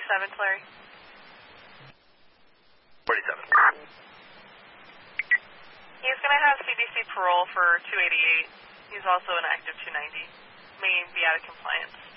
47, Larry. 47. He's going to have CBC parole for 288. He's also an active 290. May be out of compliance.